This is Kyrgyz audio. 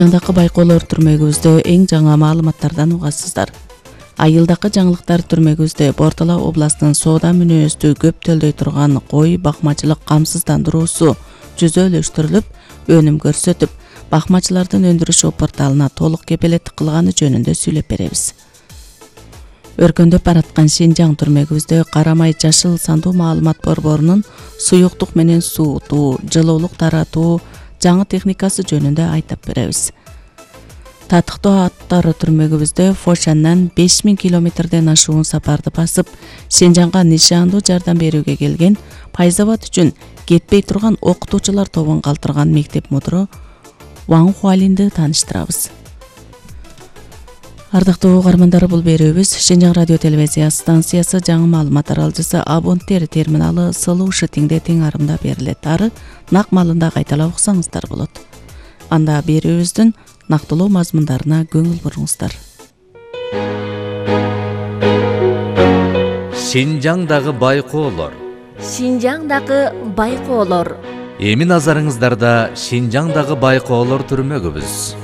Жандакы байкоолор түрмөгүбүздө эң жаңы маалыматтардан угасыздар. Айылдакы жаңылыктар түрмөгүбүздө Бортала областынын соода мүнөздүү көп төлдөй турган кой бакмачылык камсыздандыруусу жүзөлөштүрүлүп, өнүм көрсөтүп, бакмачылардын өндүрүшү порталына толук кепилеттик кылганы жөнүндө сүйлөп беребиз. Өркөндөп бараткан Шинжаң түрмөгүбүздө карамай жашыл сандуу маалымат борборунун суюктук менен суутуу, жылуулук таратуу жаңы техникасы жөнүндө айтып беребиз. Татыктоо аттары түрмөгүбүздө Фошандан 5000 километрден ашуун сапарды басып, Шинжаңга нишандуу жардам берүүгө келген, Пайзават үчүн кетпей турган окутуучулар тобун калтырган мектеп мудиру Ван Хуалинди тааныштырабыз. Ардактуу угармандар, бул берүүбүз Шинжаң радио телевизия станциясы жаңы маалымат аралжысы абоненттер терминалы Слушатиңде тең арымда берилет. Ары нак маалында кайталап уксаңыздар болот. Анда берүүбүздүн нактылуу мазмундарына көңүл буруңуздар. Шинжаңдагы байкоолор. Шинжаңдагы байкоолор. Эми назарыңыздарда Шинжаңдагы байкоолор түрмөгүбүз.